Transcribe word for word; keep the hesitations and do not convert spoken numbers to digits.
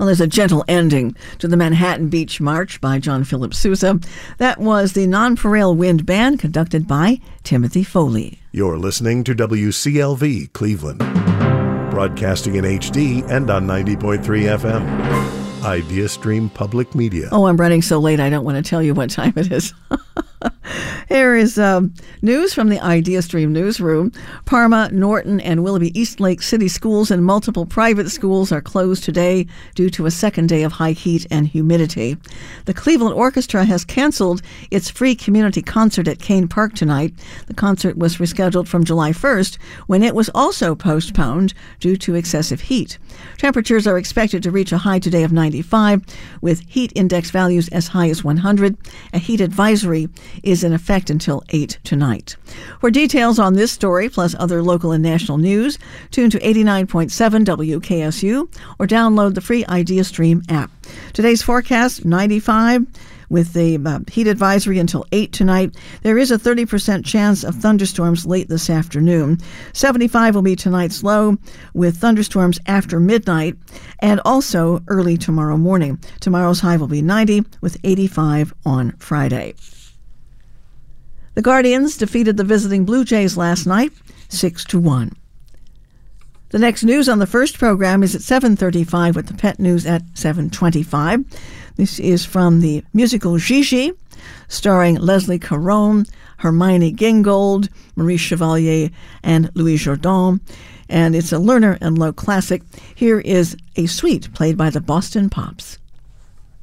Well, there's a gentle ending to the Manhattan Beach March by John Philip Sousa. That was the Nonpareil Wind Band conducted by Timothy Foley. You're listening to W C L V Cleveland, broadcasting in H D and on ninety point three F M. Idea Stream Public Media. Oh, I'm running so late I don't want to tell you what time it is. Here is um, news from the Idea Stream newsroom. Parma, Norton, and Willoughby Eastlake City Schools and multiple private schools are closed today due to a second day of high heat and humidity. The Cleveland Orchestra has canceled its free community concert at Kane Park tonight. The concert was rescheduled from July first, when it was also postponed due to excessive heat. Temperatures are expected to reach a high today of ninety-five, with heat index values as high as one hundred. A heat advisory is in effect until eight tonight. For details on this story, plus other local and national news, tune to eighty-nine point seven W K S U or download the free Idea Stream app. Today's forecast, ninety-five, with the uh, heat advisory until eight tonight. There is a thirty percent chance of thunderstorms late this afternoon. seventy-five will be tonight's low, with thunderstorms after midnight and also early tomorrow morning. Tomorrow's high will be ninety, with eighty-five on Friday. The Guardians defeated the visiting Blue Jays last night, six to one. The next news on the first program is at seven thirty-five, with the pet news at seven twenty-five. This is from the musical Gigi, starring Leslie Caron, Hermione Gingold, Marie Chevalier, and Louis Jourdan. And it's a Lerner and Loewe classic. Here is a suite played by the Boston Pops.